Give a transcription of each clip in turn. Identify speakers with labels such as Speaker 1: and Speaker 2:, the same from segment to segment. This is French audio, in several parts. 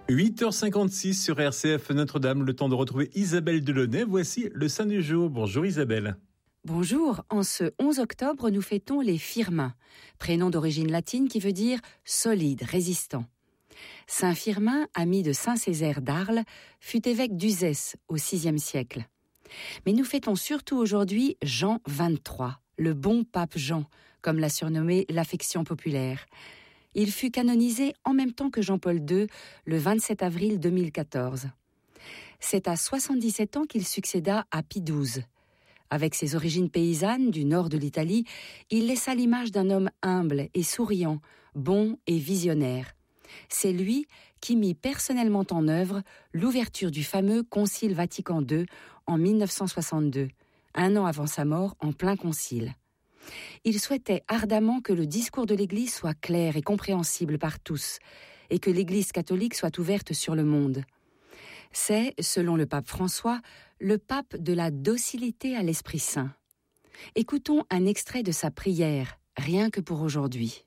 Speaker 1: 8h56 sur RCF Notre-Dame, le temps de retrouver Isabelle Delaunay. Voici le saint du jour. Bonjour Isabelle.
Speaker 2: Bonjour, en ce 11 octobre, nous fêtons les Firmins, prénom d'origine latine qui veut dire solide, résistant. Saint Firmin, ami de Saint Césaire d'Arles, fut évêque d'Uzès au VIe siècle. Mais nous fêtons surtout aujourd'hui Jean XXIII, le bon pape Jean, comme l'a surnommé l'affection populaire. Il fut canonisé en même temps que Jean-Paul II, le 27 avril 2014. C'est à 77 ans qu'il succéda à Pie XII. Avec ses origines paysannes du nord de l'Italie, il laissa l'image d'un homme humble et souriant, bon et visionnaire. C'est lui qui mit personnellement en œuvre l'ouverture du fameux Concile Vatican II en 1962, un an avant sa mort en plein concile. Il souhaitait ardemment que le discours de l'Église soit clair et compréhensible par tous, et que l'Église catholique soit ouverte sur le monde. C'est, selon le pape François, le pape de la docilité à l'Esprit Saint. Écoutons un extrait de sa prière, rien que pour aujourd'hui.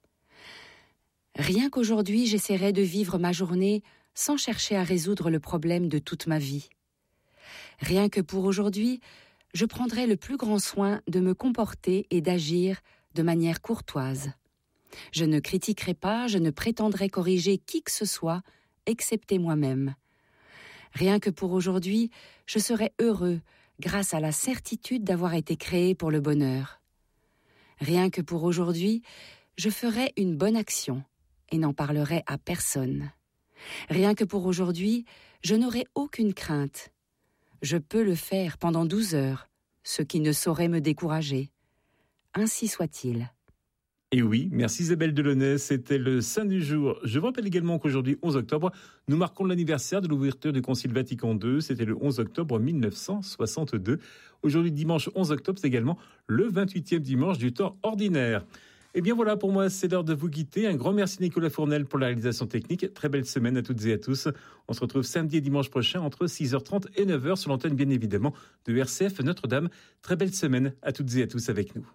Speaker 2: Rien qu'aujourd'hui, j'essaierai de vivre ma journée sans chercher à résoudre le problème de toute ma vie. Rien que pour aujourd'hui, je prendrai le plus grand soin de me comporter et d'agir de manière courtoise. Je ne critiquerai pas, je ne prétendrai corriger qui que ce soit, excepté moi-même. Rien que pour aujourd'hui, je serai heureux grâce à la certitude d'avoir été créé pour le bonheur. Rien que pour aujourd'hui, je ferai une bonne action et n'en parlerai à personne. Rien que pour aujourd'hui, je n'aurai aucune crainte. Je peux le faire pendant 12 heures, ce qui ne saurait me décourager. Ainsi soit-il.
Speaker 1: Et oui, merci Isabelle Delaunay, c'était le saint du jour. Je vous rappelle également qu'aujourd'hui, 11 octobre, nous marquons l'anniversaire de l'ouverture du Concile Vatican II. C'était le 11 octobre 1962. Aujourd'hui, dimanche 11 octobre, c'est également le 28e dimanche du temps ordinaire. Et bien voilà, pour moi, c'est l'heure de vous quitter. Un grand merci Nicolas Fournel pour la réalisation technique. Très belle semaine à toutes et à tous. On se retrouve samedi et dimanche prochain entre 6h30 et 9h sur l'antenne, bien évidemment, de RCF Notre-Dame. Très belle semaine à toutes et à tous avec nous.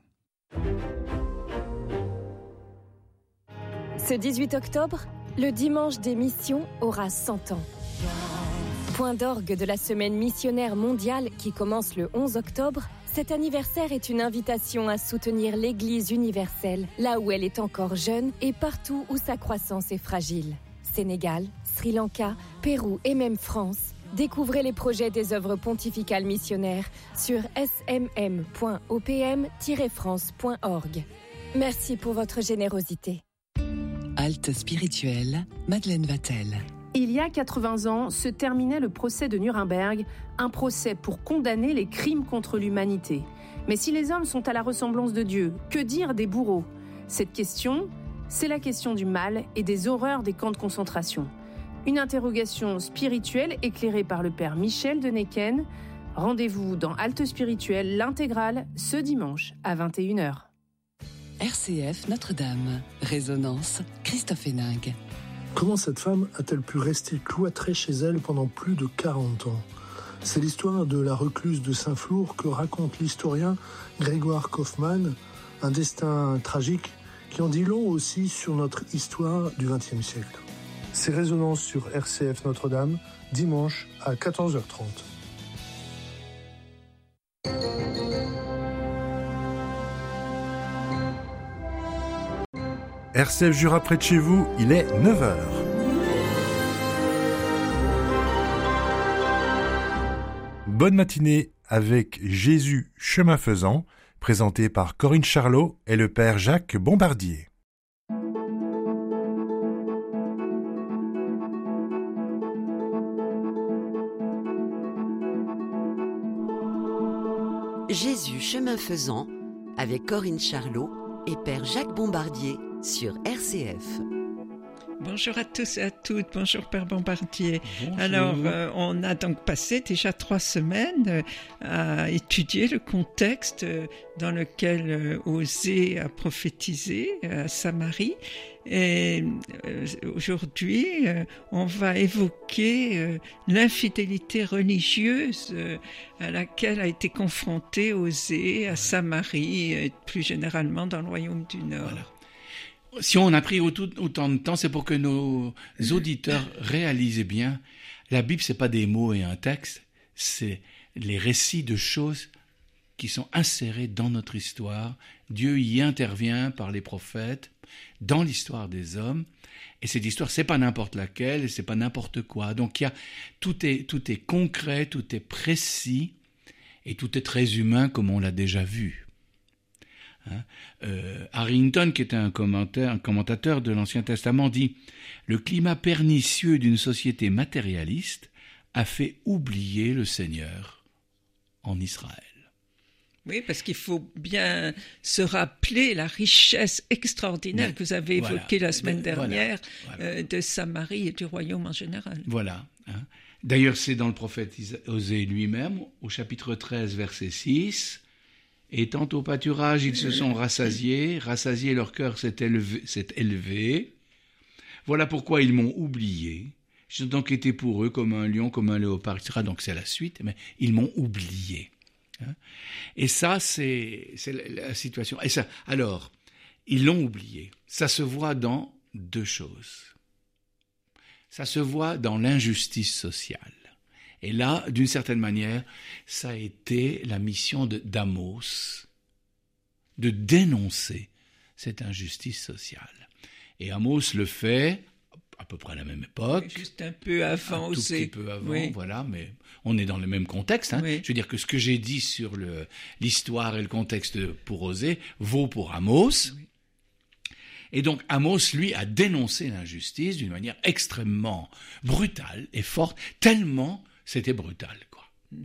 Speaker 3: Ce 18 octobre, le dimanche des missions aura 100 ans. Point d'orgue de la semaine missionnaire mondiale qui commence le 11 octobre, cet anniversaire est une invitation à soutenir l'Église universelle, là où elle est encore jeune et partout où sa croissance est fragile. Sénégal, Sri Lanka, Pérou et même France. Découvrez les projets des œuvres pontificales missionnaires sur smm.opm-france.org. Merci pour votre générosité.
Speaker 4: Halte spirituelle, Madeleine Vatel.
Speaker 5: Il y a 80 ans se terminait le procès de Nuremberg, un procès pour condamner les crimes contre l'humanité. Mais si les hommes sont à la ressemblance de Dieu, que dire des bourreaux ? Cette question, c'est la question du mal et des horreurs des camps de concentration. Une interrogation spirituelle éclairée par le père Michel de Necken. Rendez-vous dans Halte spirituelle, l'intégrale, ce dimanche à 21h.
Speaker 4: RCF Notre-Dame. Résonance, Christophe Héningue.
Speaker 6: Comment cette femme a-t-elle pu rester cloîtrée chez elle pendant plus de 40 ans ? C'est l'histoire de la recluse de Saint-Flour que raconte l'historien Grégoire Kaufmann, un destin tragique qui en dit long aussi sur notre histoire du XXe siècle. C'est Résonance sur RCF Notre-Dame, dimanche à 14h30.
Speaker 7: RCF Jura près de chez vous, il est 9h. Bonne matinée avec Jésus chemin faisant, présenté par Corinne Charlot et le père Jacques Bombardier.
Speaker 4: Jésus chemin faisant avec Corinne Charlot et père Jacques Bombardier sur RCF.
Speaker 8: Bonjour à tous et à toutes, bonjour Père Bombardier.
Speaker 1: Bonjour.
Speaker 8: Alors, on a donc passé déjà 3 semaines à étudier le contexte dans lequel Osée a prophétisé à Samarie. Et aujourd'hui, on va évoquer l'infidélité religieuse à laquelle a été confronté Osée à Samarie et plus généralement dans le royaume du Nord.
Speaker 9: Voilà. si on a pris autant de temps, c'est pour que nos auditeurs réalisent bien, la Bible, c'est pas des mots et un texte, c'est les récits de choses qui sont insérés dans notre histoire. Dieu y intervient par les prophètes dans l'histoire des hommes. Et cette histoire, c'est pas n'importe laquelle, et c'est pas n'importe quoi. Donc tout est concret, tout est précis, et tout est très humain comme on l'a déjà vu. Harrington, qui est un commentateur de l'Ancien Testament, dit « Le climat pernicieux d'une société matérialiste a fait oublier le Seigneur en Israël. »
Speaker 8: Oui, parce qu'il faut bien se rappeler la richesse extraordinaire que vous avez évoquée la semaine dernière de Samarie et du royaume en général.
Speaker 9: Voilà. D'ailleurs, c'est dans le prophète Osée lui-même, au chapitre 13, verset 6, « Étant au pâturage, ils se sont rassasiés, leur cœur s'est élevé. Voilà pourquoi ils m'ont oublié. J'ai donc été pour eux comme un lion, comme un léopard, etc. » Donc c'est la suite, mais ils m'ont oublié. Et ça, c'est la situation. Et ça, alors, ils l'ont oublié. Ça se voit dans deux choses. Ça se voit dans l'injustice sociale. Et là, d'une certaine manière, ça a été la mission d'Amos, de dénoncer cette injustice sociale. Et Amos le fait à peu près à la même époque.
Speaker 8: Juste un peu avant aussi.
Speaker 9: Un tout petit peu avant, voilà, mais on est dans le même contexte. Oui. Je veux dire que ce que j'ai dit sur l'histoire et le contexte pour Osée vaut pour Amos. Oui. Et donc Amos, lui, a dénoncé l'injustice d'une manière extrêmement brutale et forte, tellement c'était brutal, quoi.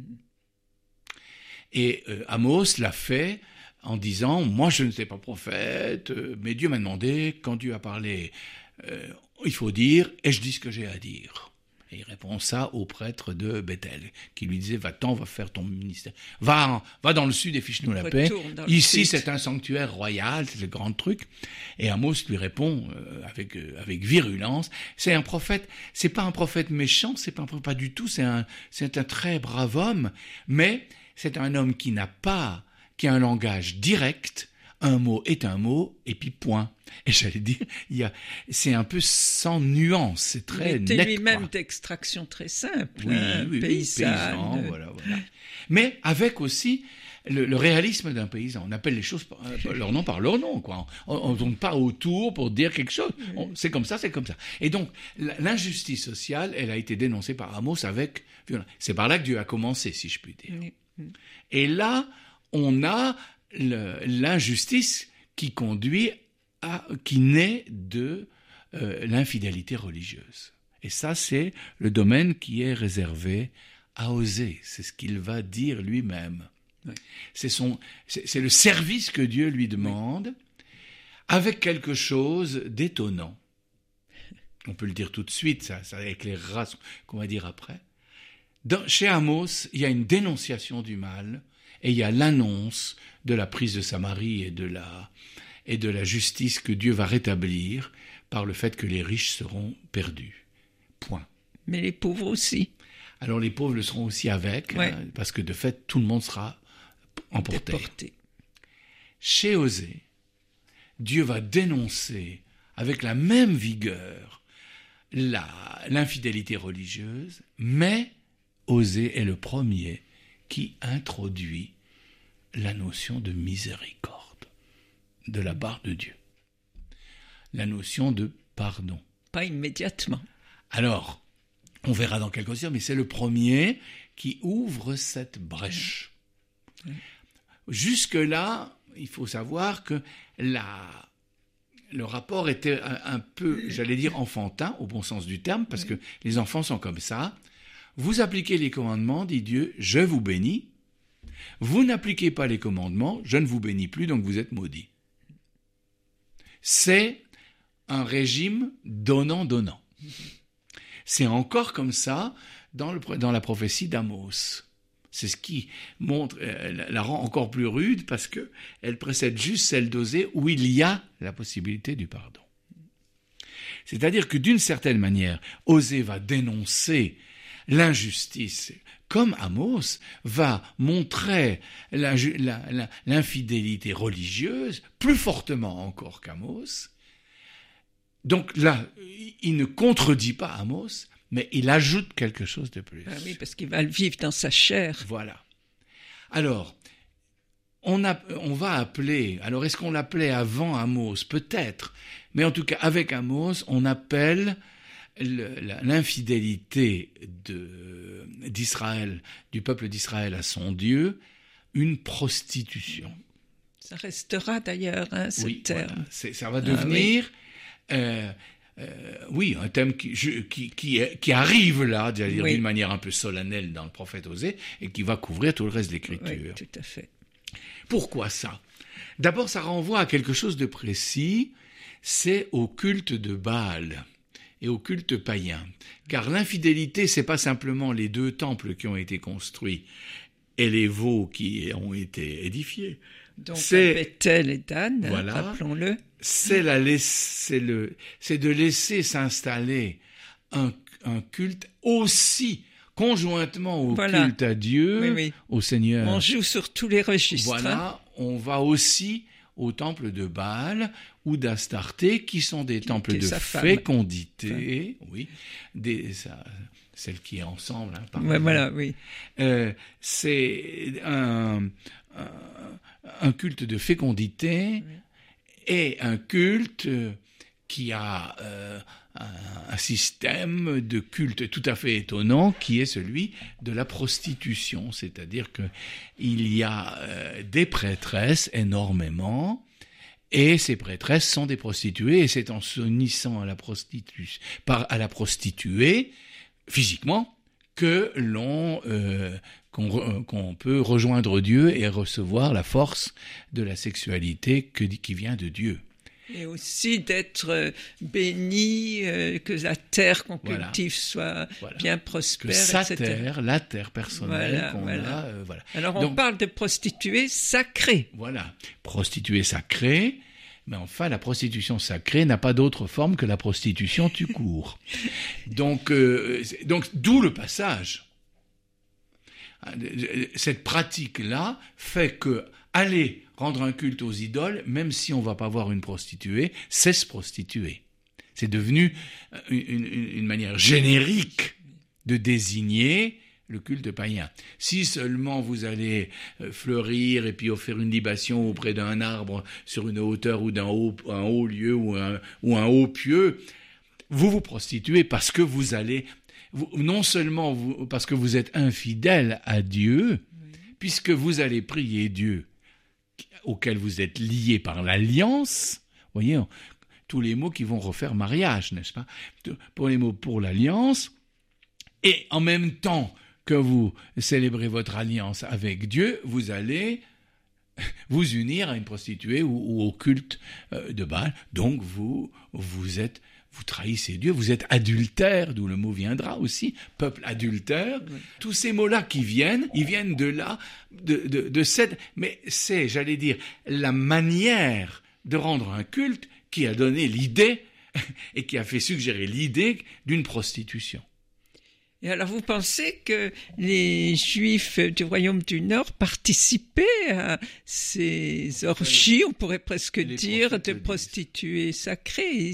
Speaker 9: Et Amos l'a fait en disant « Moi, je ne suis pas prophète, mais Dieu m'a demandé, quand Dieu a parlé, il faut dire, et je dis ce que j'ai à dire. » Et il répond ça au prêtre de Bethel, qui lui disait « Va-t'en, va faire ton ministère. Va dans le sud et fiche-nous la paix. Ici, c'est un sanctuaire royal, c'est le grand truc. » Et Amos lui répond avec virulence. C'est un prophète, c'est pas un prophète méchant, c'est pas du tout, c'est un très brave homme, mais c'est un homme qui a un langage direct. Un mot est un mot, et puis point. Et j'allais dire, c'est un peu sans nuance, c'est très net.
Speaker 8: Il était lui-même d'extraction très simple,
Speaker 9: paysan, voilà. Mais avec aussi le réalisme d'un paysan. On appelle les choses par leur nom, quoi. On ne tourne pas autour pour dire quelque chose. C'est comme ça, c'est comme ça. Et donc, l'injustice sociale, elle a été dénoncée par Amos avec violence. C'est par là que Dieu a commencé, si je puis dire. Et là, on a l'injustice qui naît de l'infidélité religieuse. Et ça, c'est le domaine qui est réservé à Osée. C'est ce qu'il va dire lui-même. Oui. C'est le service que Dieu lui demande, avec quelque chose d'étonnant. On peut le dire tout de suite, ça éclairera ce qu'on va dire après. Chez Amos, il y a une dénonciation du mal, et il y a l'annonce de la prise de Samarie et de la justice que Dieu va rétablir par le fait que les riches seront perdus. Point.
Speaker 8: Mais les pauvres aussi.
Speaker 9: Alors les pauvres le seront aussi avec, parce que de fait, tout le monde sera emporté. Déporté. Chez Osée, Dieu va dénoncer avec la même vigueur l'infidélité religieuse, mais Osée est le premier qui introduit la notion de miséricorde de la part de Dieu. La notion de pardon.
Speaker 8: Pas immédiatement.
Speaker 9: Alors, on verra dans quelques heures, mais c'est le premier qui ouvre cette brèche. Jusque-là, il faut savoir que le rapport était un peu, j'allais dire, enfantin, au bon sens du terme, parce que les enfants sont comme ça. Vous appliquez les commandements, dit Dieu, je vous bénis. Vous n'appliquez pas les commandements, je ne vous bénis plus, donc vous êtes maudits. C'est un régime donnant-donnant. C'est encore comme ça dans la prophétie d'Amos. C'est ce qui la rend encore plus rude parce qu'elle précède juste celle d'Osée où il y a la possibilité du pardon. C'est-à-dire que d'une certaine manière, Osée va dénoncer l'injustice, comme Amos va montrer l'infidélité religieuse, plus fortement encore qu'Amos, Donc là, il ne contredit pas Amos, mais il ajoute quelque chose de plus.
Speaker 8: Ah oui, parce qu'il va le vivre dans sa chair.
Speaker 9: Voilà. Alors, on va appeler, alors est-ce qu'on l'appelait avant Amos? Peut-être, mais en tout cas, avec Amos, on appelle l'infidélité d'Israël, du peuple d'Israël à son Dieu, une prostitution.
Speaker 8: Ça restera d'ailleurs, ce terme.
Speaker 9: Voilà. Ça va devenir... un thème qui arrive là, d'une manière un peu solennelle dans le prophète Osée, et qui va couvrir tout le reste de l'Écriture.
Speaker 8: Oui, tout à fait.
Speaker 9: Pourquoi ça? D'abord, ça renvoie à quelque chose de précis, c'est au culte de Baal et au culte païen. Car l'infidélité, c'est pas simplement les 2 temples qui ont été construits et les veaux qui ont été édifiés.
Speaker 8: Donc, Bethel et Dan,
Speaker 9: voilà,
Speaker 8: rappelons-le.
Speaker 9: C'est de laisser s'installer un culte aussi conjointement au culte à Dieu, au Seigneur.
Speaker 8: On joue sur tous les registres.
Speaker 9: Voilà, on va aussi au temple de Baal ou d'Astarté, qui sont des temples de fécondité, celle qui est ensemble.
Speaker 8: Voilà, oui.
Speaker 9: C'est un culte de fécondité et un culte qui a un système de culte tout à fait étonnant qui est celui de la prostitution, c'est-à-dire que il y a des prêtresses énormément et ces prêtresses sont des prostituées et c'est en s'unissant à la prostituée physiquement que qu'on peut rejoindre Dieu et recevoir la force de la sexualité qui vient de Dieu.
Speaker 8: Et aussi d'être béni, que la terre qu'on cultive soit bien prospère,
Speaker 9: que la terre personnelle qu'on a.
Speaker 8: Alors on parle de prostituée sacrée.
Speaker 9: Voilà, prostituée sacrée, mais enfin la prostitution sacrée n'a pas d'autre forme que la prostitution tout court. Donc d'où le passage. Cette pratique-là fait que aller rendre un culte aux idoles, même si on ne va pas voir une prostituée, c'est se prostituer. C'est devenu une manière générique de désigner le culte païen. Si seulement vous allez fleurir et puis offrir une libation auprès d'un arbre sur une hauteur ou un haut lieu ou un haut pieu, vous vous prostituez parce que vous allez... non seulement parce que vous êtes infidèle à Dieu, puisque vous allez prier Dieu auquel vous êtes lié par l'alliance, voyez, tous les mots qui vont refaire mariage, n'est-ce pas? Pour les mots pour l'alliance, et en même temps que vous célébrez votre alliance avec Dieu, vous allez vous unir à une prostituée ou au culte de Baal. Donc vous trahissez Dieu, vous êtes adultère, d'où le mot viendra aussi, peuple adultère. Oui. Tous ces mots-là ils viennent de là, de cette... Mais c'est, j'allais dire, la manière de rendre un culte qui a donné l'idée et qui a fait suggérer l'idée d'une prostitution.
Speaker 8: Et alors, vous pensez que les Juifs du Royaume du Nord participaient à ces orgies, on pourrait presque dire, de prostituées sacrées?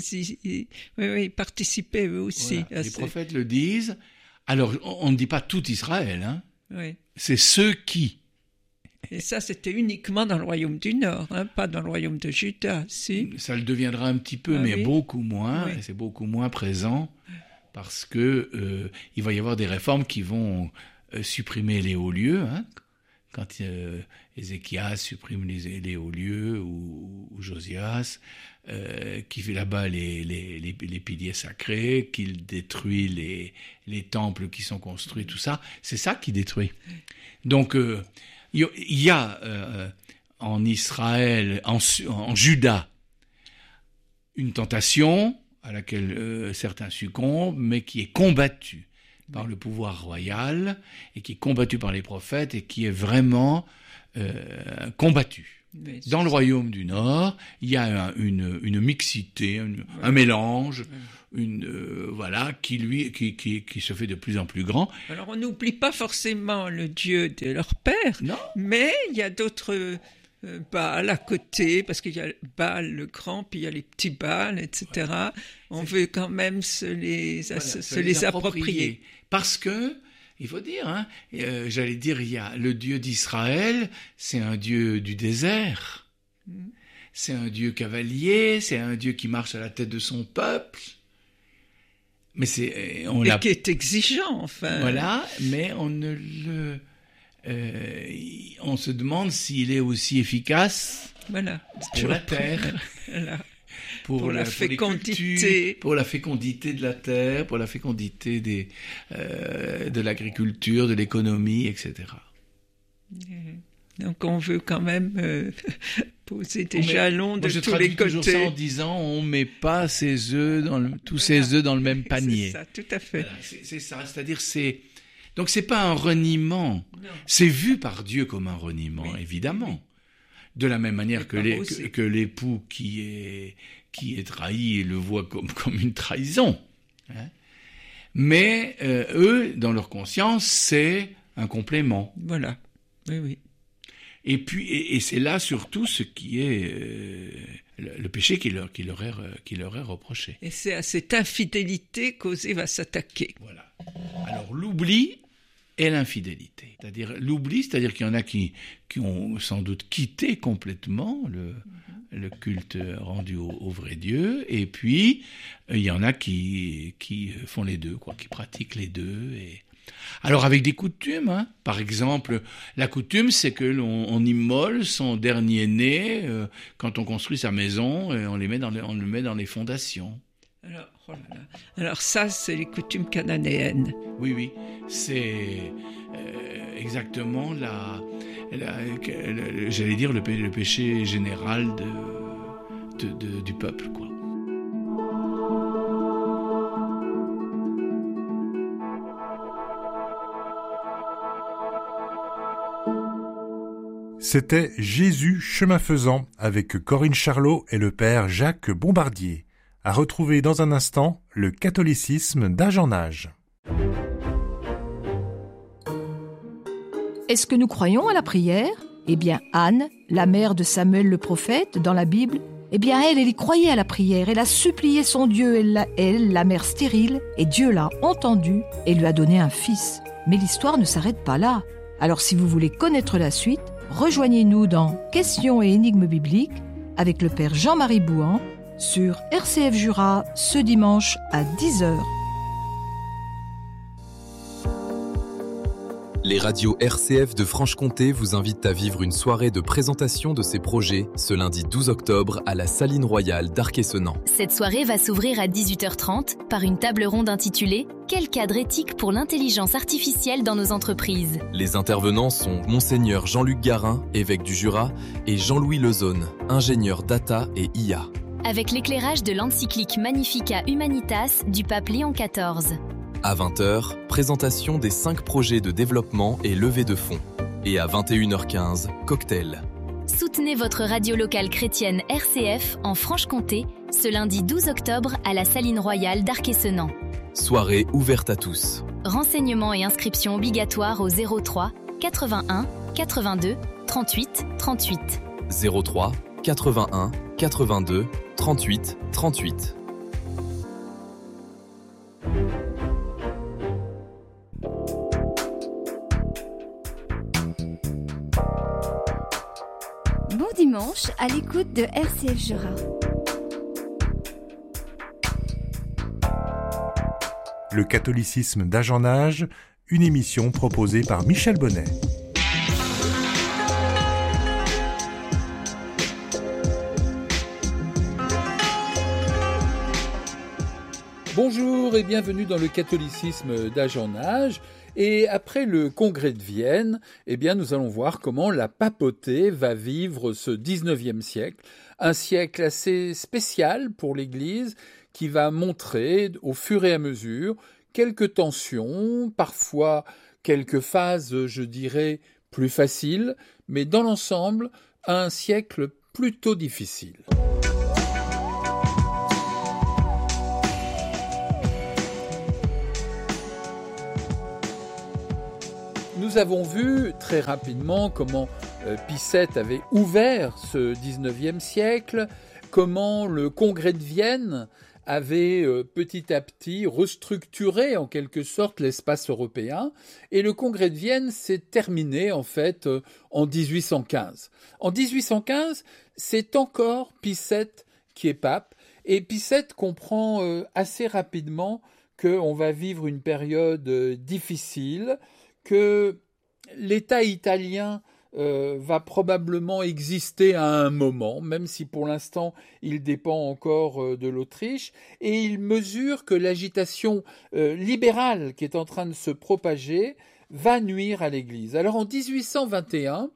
Speaker 8: Ils participaient eux aussi.
Speaker 9: Voilà. Les prophètes le disent. Alors, on ne dit pas tout Israël, hein.
Speaker 8: Oui.
Speaker 9: C'est ceux qui.
Speaker 8: Et ça, c'était uniquement dans le Royaume du Nord, hein, pas dans le Royaume de Juda, si.
Speaker 9: Ça le deviendra un petit peu, mais beaucoup moins. Oui. Et c'est beaucoup moins présent. Parce que il va y avoir des réformes qui vont supprimer les hauts lieux, hein, quand Ézéchias supprime les hauts lieux ou Josias, qui fait là-bas les piliers sacrés, qu'il détruit les temples qui sont construits, tout ça, c'est ça qui détruit. Donc il y a en Israël, en Juda, une tentation à laquelle certains succombent, mais qui est combattue par le pouvoir royal, et qui est combattue par les prophètes, et qui est vraiment combattue. Dans le royaume du Nord, il y a une mixité, un mélange, qui se fait de plus en plus grand.
Speaker 8: Alors on n'oublie pas forcément le Dieu de leur père,
Speaker 9: non.
Speaker 8: Mais il y a d'autres Baal à côté, parce qu'il y a Baal le grand, puis il y a les petits Baal, etc. On veut quand même se les approprier.
Speaker 9: Parce que, il faut dire, j'allais dire, il y a le Dieu d'Israël, c'est un Dieu du désert. C'est un Dieu cavalier, c'est un Dieu qui marche à la tête de son peuple. Mais qui est
Speaker 8: exigeant, enfin.
Speaker 9: Voilà, mais on se demande s'il est aussi efficace pour la terre,
Speaker 8: pour la fécondité,
Speaker 9: pour la fécondité de la terre, pour la fécondité de l'agriculture, de l'économie, etc.
Speaker 8: Donc on veut quand même poser des jalons de tous les côtés. Je traduis toujours ça
Speaker 9: en disant on met pas tous ses œufs dans le même panier.
Speaker 8: C'est ça, tout à fait.
Speaker 9: Voilà, c'est ça, c'est-à-dire donc c'est pas un reniement, c'est vu par Dieu comme un reniement, évidemment. De la même manière que l'époux qui est trahi le voit comme une trahison. Mais eux, dans leur conscience, c'est un complément.
Speaker 8: Voilà, oui.
Speaker 9: Et puis, et c'est là surtout ce qui est le péché qui leur est reproché.
Speaker 8: Et c'est à cette infidélité qu'Osée va s'attaquer.
Speaker 9: Voilà. Alors l'oubli et l'infidélité. C'est-à-dire qu'il y en a qui ont sans doute quitté complètement le culte rendu au vrai Dieu, et puis il y en a qui font les deux, qui pratiquent les deux. Alors avec des coutumes, par exemple, la coutume c'est que l'on immole son dernier-né quand on construit sa maison, et on le met dans les fondations.
Speaker 8: Alors ça, c'est les coutumes cananéennes.
Speaker 9: Oui, c'est exactement j'allais dire le péché général du peuple, quoi.
Speaker 7: C'était Jésus chemin faisant avec Corinne Charlot et le père Jacques Bombardier. À retrouver dans un instant le catholicisme d'âge en âge.
Speaker 10: Est-ce que nous croyons à la prière ? Eh bien, Anne, la mère de Samuel le prophète, dans la Bible, elle y croyait à la prière. Elle a supplié son Dieu, elle, la mère stérile, et Dieu l'a entendue et lui a donné un fils. Mais l'histoire ne s'arrête pas là. Alors si vous voulez connaître la suite, rejoignez-nous dans Questions et énigmes bibliques avec le père Jean-Marie Bouhan sur RCF Jura ce dimanche à 10h.
Speaker 11: Les radios RCF de Franche-Comté vous invitent à vivre une soirée de présentation de ces projets ce lundi 12 octobre à la Saline Royale d'Arquessenan.
Speaker 12: Cette soirée va s'ouvrir à 18h30 par une table ronde intitulée « Quel cadre éthique pour l'intelligence artificielle dans nos entreprises ?»
Speaker 11: Les intervenants sont Monseigneur Jean-Luc Garin, évêque du Jura, et Jean-Louis Lezone, ingénieur data et IA.
Speaker 12: Avec l'éclairage de l'encyclique Magnificat Humanitas du pape Léon XIV.
Speaker 11: À 20h, présentation des 5 projets de développement et levée de fonds. Et à 21h15, cocktail.
Speaker 12: Soutenez votre radio locale chrétienne RCF en Franche-Comté ce lundi 12 octobre à la Saline Royale d'Arquessenan.
Speaker 11: Soirée ouverte à tous.
Speaker 12: Renseignements et inscriptions obligatoires au 03 81 82 38 38.
Speaker 11: 03 81 82 38 38.
Speaker 13: Bon dimanche à l'écoute de RCF Jura.
Speaker 7: Le catholicisme d'âge en âge, une émission proposée par Michel Bonnet.
Speaker 14: Bonjour et bienvenue dans le catholicisme d'âge en âge. Et après le congrès de Vienne, nous allons voir comment la papauté va vivre ce 19e siècle. Un siècle assez spécial pour l'Église qui va montrer au fur et à mesure quelques tensions, parfois quelques phases, je dirais, plus faciles, mais dans l'ensemble, un siècle plutôt difficile. Nous avons vu très rapidement comment Pie VII avait ouvert ce 19e siècle, comment le Congrès de Vienne avait petit à petit restructuré en quelque sorte l'espace européen, et le Congrès de Vienne s'est terminé en fait en 1815. En 1815, c'est encore Pie VII qui est pape, et Pie VII comprend assez rapidement qu'on va vivre une période difficile, que l'État italien va probablement exister à un moment, même si pour l'instant il dépend encore de l'Autriche, et il mesure que l'agitation libérale qui est en train de se propager va nuire à l'Église. Alors en 1821,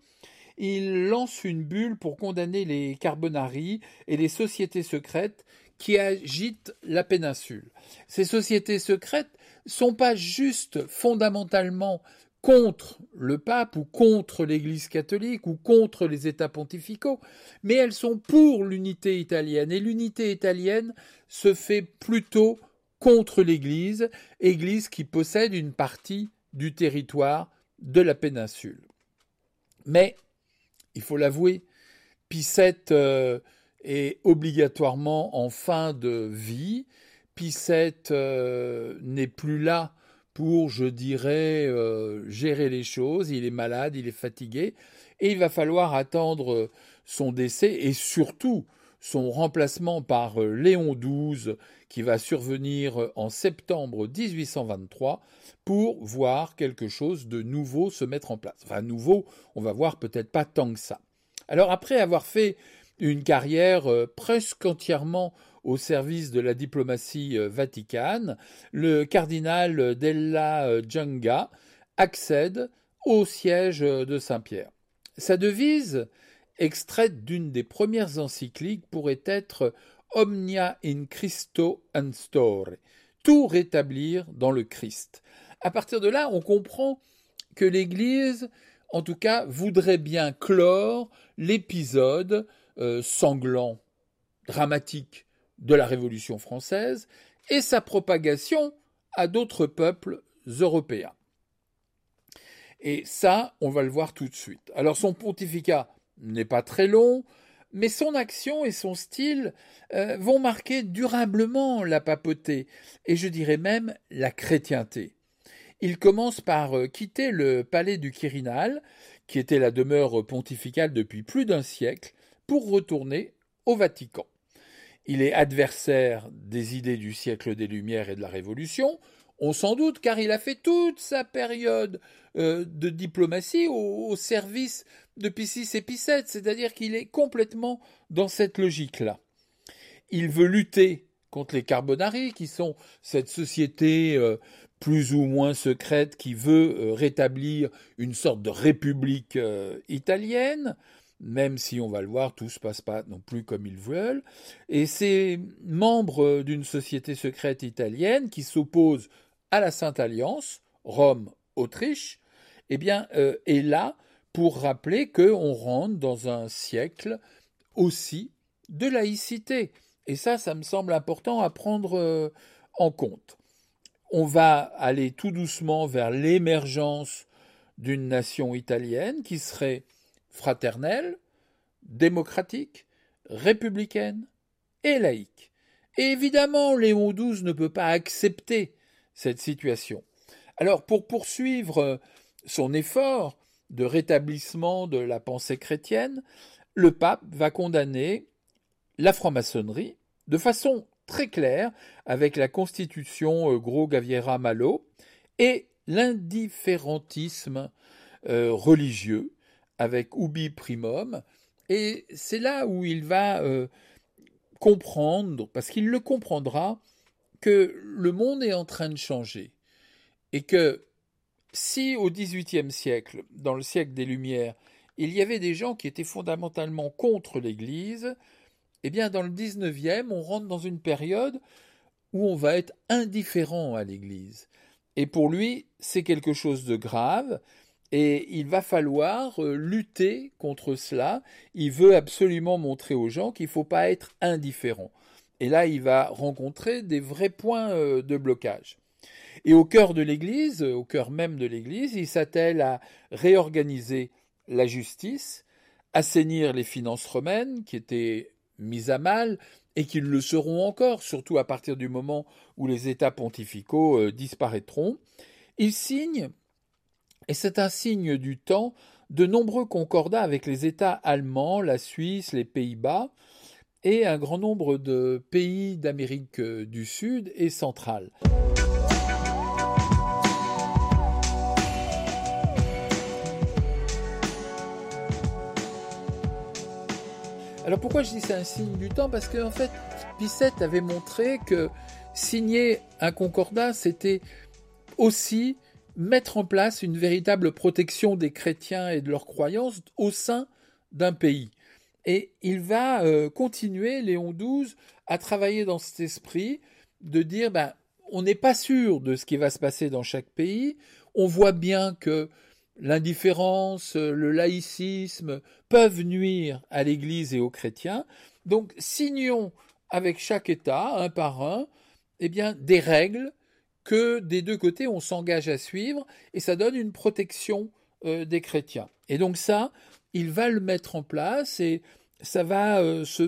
Speaker 14: il lance une bulle pour condamner les Carbonari et les sociétés secrètes qui agitent la péninsule. Ces sociétés secrètes ne sont pas juste fondamentalement contre le pape ou contre l'Église catholique ou contre les États pontificaux, mais elles sont pour l'unité italienne. Et l'unité italienne se fait plutôt contre l'Église, Église qui possède une partie du territoire de la péninsule. Mais, il faut l'avouer, Pie VII est obligatoirement en fin de vie. Pie VII n'est plus là pour, je dirais, gérer les choses. Il est malade, il est fatigué, et il va falloir attendre son décès et surtout son remplacement par Léon XII, qui va survenir en septembre 1823, pour voir quelque chose de nouveau se mettre en place. Enfin, nouveau, on va voir peut-être pas tant que ça. Alors, après avoir fait une carrière presque entièrement au service de la diplomatie vaticane, le cardinal Della Gianga accède au siège de Saint-Pierre. Sa devise, extraite d'une des premières encycliques, pourrait être « Omnia in Christo instaure », tout rétablir dans le Christ. À partir de là, on comprend que l'Église, en tout cas, voudrait bien clore l'épisode sanglant, dramatique de la Révolution française et sa propagation à d'autres peuples européens. Et ça, on va le voir tout de suite. Alors son pontificat n'est pas très long, mais son action et son style vont marquer durablement la papauté, et je dirais même la chrétienté. Il commence par quitter le palais du Quirinal, qui était la demeure pontificale depuis plus d'un siècle, pour retourner au Vatican. Il est adversaire des idées du siècle des Lumières et de la Révolution, on s'en doute, car il a fait toute sa période de diplomatie au service de Pie VI et Pie VII, c'est-à-dire qu'il est complètement dans cette logique-là. Il veut lutter contre les Carbonari, qui sont cette société plus ou moins secrète qui veut rétablir une sorte de république italienne, même si on va le voir, tout ne se passe pas non plus comme ils veulent. Et ces membres d'une société secrète italienne qui s'opposent à la Sainte Alliance, Rome, Autriche, eh bien, est là pour rappeler qu'on rentre dans un siècle aussi de laïcité. Et ça me semble important à prendre en compte. On va aller tout doucement vers l'émergence d'une nation italienne qui serait fraternelle, démocratique, républicaine et laïque. Et évidemment, Léon XII ne peut pas accepter cette situation. Alors, pour poursuivre son effort de rétablissement de la pensée chrétienne, le pape va condamner la franc-maçonnerie de façon très claire avec la constitution Gros-Gaviera Malo et l'indifférentisme religieux avec Ubi Primum, et c'est là où il va comprendre, parce qu'il le comprendra, que le monde est en train de changer, et que si au XVIIIe siècle, dans le siècle des Lumières, il y avait des gens qui étaient fondamentalement contre l'Église, eh bien dans le XIXe, on rentre dans une période où on va être indifférent à l'Église. Et pour lui, c'est quelque chose de grave, et il va falloir lutter contre cela. Il veut absolument montrer aux gens qu'il ne faut pas être indifférent. Et là, il va rencontrer des vrais points de blocage. Et au cœur de l'Église, au cœur même de l'Église, il s'attelle à réorganiser la justice, assainir les finances romaines qui étaient mises à mal et qui le seront encore, surtout à partir du moment où les États pontificaux disparaîtront. Il signe, et c'est un signe du temps, de nombreux concordats avec les États allemands, la Suisse, les Pays-Bas et un grand nombre de pays d'Amérique du Sud et centrale. Alors pourquoi je dis c'est un signe du temps ? Parce qu'en fait, Pie VII avait montré que signer un concordat, c'était aussi mettre en place une véritable protection des chrétiens et de leurs croyances au sein d'un pays. Et il va continuer, Léon XII, à travailler dans cet esprit de dire on n'est pas sûr de ce qui va se passer dans chaque pays, on voit bien que l'indifférence, le laïcisme peuvent nuire à l'Église et aux chrétiens. Donc, signons avec chaque État, un par un, des règles que des deux côtés on s'engage à suivre, et ça donne une protection des chrétiens. Et donc ça, il va le mettre en place, et ça va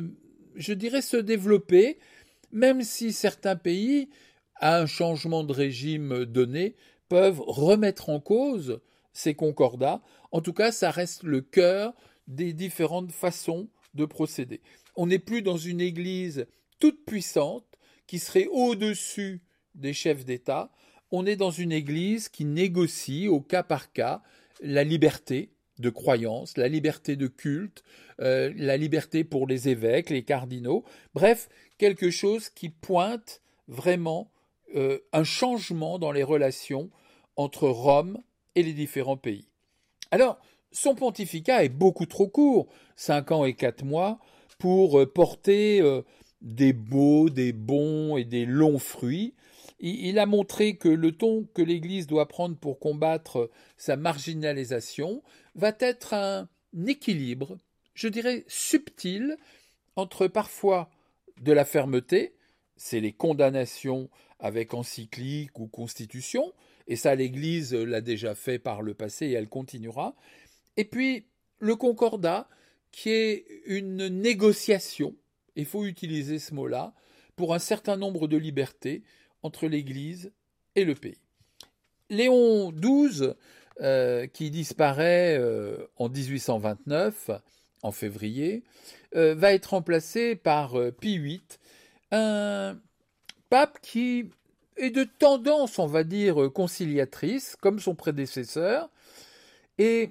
Speaker 14: se développer, même si certains pays, à un changement de régime donné, peuvent remettre en cause ces concordats. En tout cas, ça reste le cœur des différentes façons de procéder. On n'est plus dans une Église toute puissante qui serait au-dessus des chefs d'État. On est dans une Église qui négocie au cas par cas la liberté de croyance, la liberté de culte, la liberté pour les évêques, les cardinaux. Bref, quelque chose qui pointe vraiment un changement dans les relations entre Rome et les différents pays. Alors, son pontificat est beaucoup trop court, 5 ans et 4 mois, pour porter des beaux, des bons et des longs fruits. Il a montré que le ton que l'Église doit prendre pour combattre sa marginalisation va être un équilibre, je dirais subtil, entre parfois de la fermeté, c'est les condamnations avec encyclique ou constitution, et ça l'Église l'a déjà fait par le passé et elle continuera, et puis le concordat qui est une négociation, il faut utiliser ce mot-là, pour un certain nombre de libertés entre l'Église et le pays. Léon XII, qui disparaît en 1829, en février, va être remplacé par Pie VIII, un pape qui est de tendance, on va dire, conciliatrice, comme son prédécesseur, et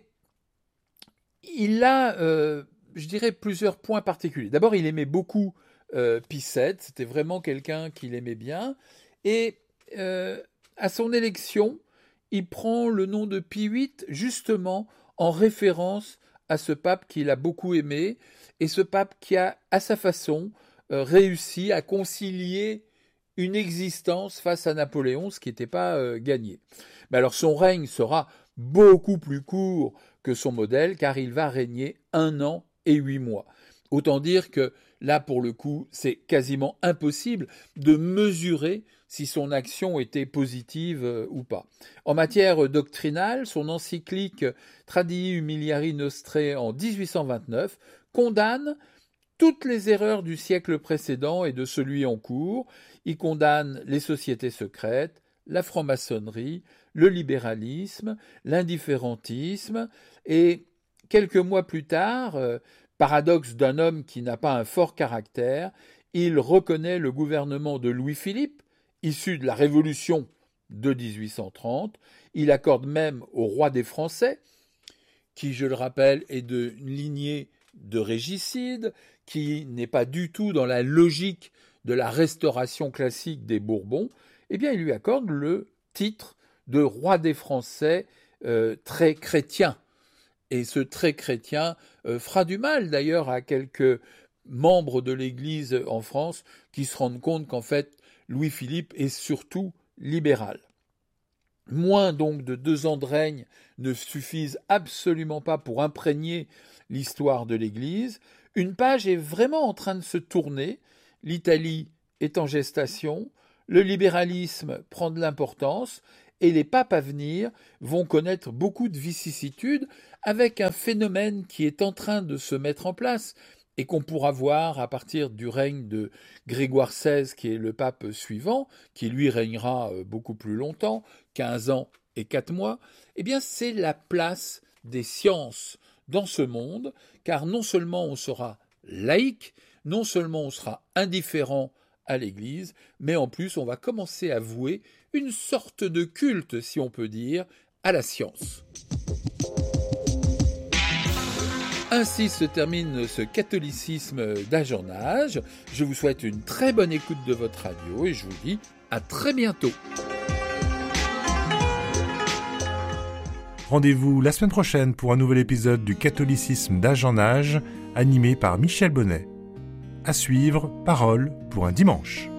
Speaker 14: il a, je dirais, plusieurs points particuliers. D'abord, il aimait beaucoup Pie VII, c'était vraiment quelqu'un qu'il aimait bien, et à son élection, il prend le nom de Pie VIII justement en référence à ce pape qu'il a beaucoup aimé, et ce pape qui a, à sa façon, réussi à concilier une existence face à Napoléon, ce qui n'était pas gagné. Mais alors son règne sera beaucoup plus court que son modèle, car il va régner 1 an et 8 mois. Autant dire que là, pour le coup, c'est quasiment impossible de mesurer si son action était positive ou pas. En matière doctrinale, son encyclique Tradii Humiliari Nostrae en 1829 condamne toutes les erreurs du siècle précédent et de celui en cours. Il condamne les sociétés secrètes, la franc-maçonnerie, le libéralisme, l'indifférentisme, et quelques mois plus tard, paradoxe d'un homme qui n'a pas un fort caractère, il reconnaît le gouvernement de Louis-Philippe, issu de la Révolution de 1830. Il accorde même au roi des Français, qui, je le rappelle, est d'une lignée de régicides, qui n'est pas du tout dans la logique de la restauration classique des Bourbons, eh bien, il lui accorde le titre de roi des Français très chrétien. Et ce très chrétien fera du mal d'ailleurs à quelques membres de l'Église en France qui se rendent compte qu'en fait Louis-Philippe est surtout libéral. Moins donc de 2 ans de règne ne suffisent absolument pas pour imprégner l'histoire de l'Église. Une page est vraiment en train de se tourner, l'Italie est en gestation, le libéralisme prend de l'importance, et les papes à venir vont connaître beaucoup de vicissitudes avec un phénomène qui est en train de se mettre en place et qu'on pourra voir à partir du règne de Grégoire XVI, qui est le pape suivant, qui lui régnera beaucoup plus longtemps, 15 ans et 4 mois, eh bien c'est la place des sciences dans ce monde, car non seulement on sera laïque, non seulement on sera indifférent à l'Église, mais en plus on va commencer à vouer une sorte de culte, si on peut dire, à la science. Ainsi se termine ce catholicisme d'âge en âge. Je vous souhaite une très bonne écoute de votre radio et je vous dis à très bientôt.
Speaker 7: Rendez-vous la semaine prochaine pour un nouvel épisode du catholicisme d'âge en âge, animé par Michel Bonnet. À suivre, Parole pour un dimanche.